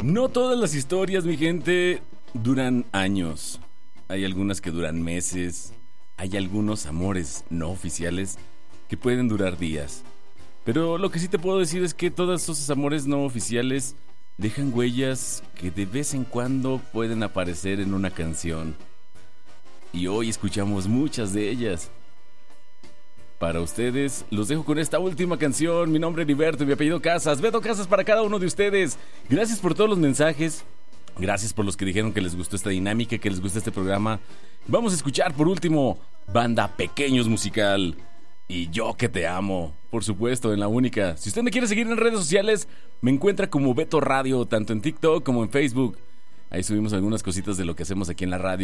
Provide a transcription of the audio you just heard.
No todas las historias, mi gente, duran años. Hay algunas que duran meses. Hay algunos amores no oficiales que pueden durar días. Pero lo que sí te puedo decir es que todos esos amores no oficiales dejan huellas que de vez en cuando pueden aparecer en una canción. Y hoy escuchamos muchas de ellas. Para ustedes, los dejo con esta última canción. Mi nombre es Heriberto y mi apellido Casas. Beto Casas para cada uno de ustedes. Gracias por todos los mensajes. Gracias por los que dijeron que les gustó esta dinámica, que les gusta este programa. Vamos a escuchar por último Banda Pequeños Musical y Yo Que Te Amo. Por supuesto, en la única. Si usted me quiere seguir en redes sociales, me encuentra como Beto Radio, tanto en TikTok como en Facebook. Ahí subimos algunas cositas de lo que hacemos aquí en la radio.